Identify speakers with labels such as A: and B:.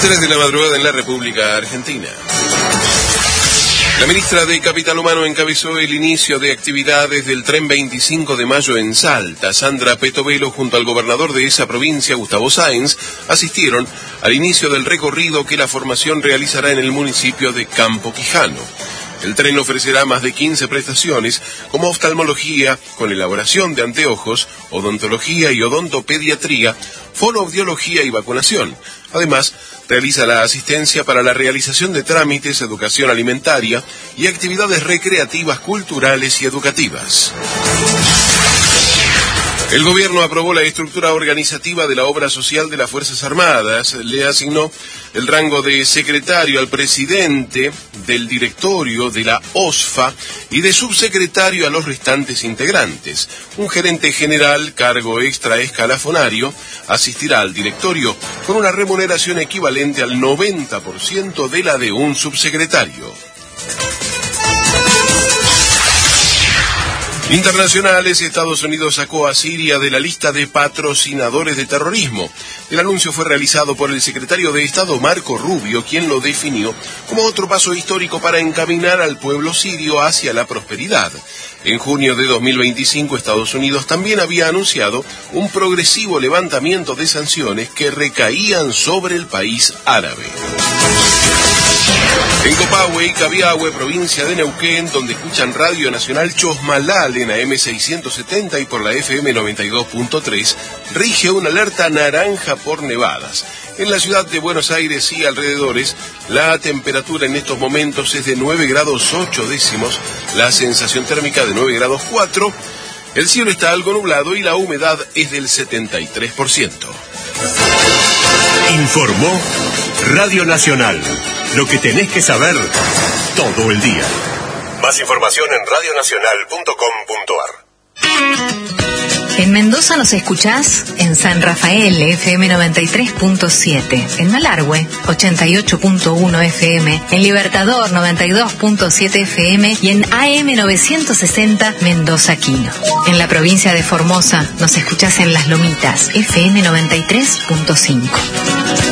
A: 3 de la madrugada en la República Argentina. La ministra de Capital Humano encabezó el inicio de actividades del Tren 25 de Mayo en Salta. Sandra Petovelo, junto al gobernador de esa provincia, Gustavo Sáenz, asistieron al inicio del recorrido que la formación realizará en el municipio de Campo Quijano. El tren ofrecerá más de 15 prestaciones, como oftalmología, con elaboración de anteojos, odontología y odontopediatría, fonoaudiología y vacunación. Además, realiza la asistencia para la realización de trámites, educación alimentaria y actividades recreativas, culturales y educativas. El gobierno aprobó la estructura organizativa de la obra social de las Fuerzas Armadas. Le asignó el rango de secretario al presidente, del directorio de la OSFA y de subsecretario a los restantes integrantes. Un gerente general, cargo extra escalafonario, asistirá al directorio con una remuneración equivalente al 90% de la de un subsecretario. Internacionales, Estados Unidos sacó a Siria de la lista de patrocinadores de terrorismo. El anuncio fue realizado por el secretario de Estado Marco Rubio, quien lo definió como otro paso histórico para encaminar al pueblo sirio hacia la prosperidad. En junio de 2025, Estados Unidos también había anunciado un progresivo levantamiento de sanciones que recaían sobre el país árabe. En Copahue y Cabiahue, provincia de Neuquén, donde escuchan Radio Nacional Chosmalal en AM 670 y por la FM 92.3, rige una alerta naranja por nevadas. En la ciudad de Buenos Aires y alrededores, la temperatura en estos momentos es de 9 grados 8 décimos, la sensación térmica de 9 grados 4, el cielo está algo nublado y la humedad es del 73%.
B: Informó Radio Nacional. Lo que tenés que saber todo el día. Más información en radionacional.com.ar.
C: En Mendoza nos escuchás en San Rafael, FM 93.7, en Malargüe, 88.1 FM, en Libertador, 92.7 FM y en AM 960 Mendoza Quino. En la provincia de Formosa nos escuchás en Las Lomitas, FM 93.5.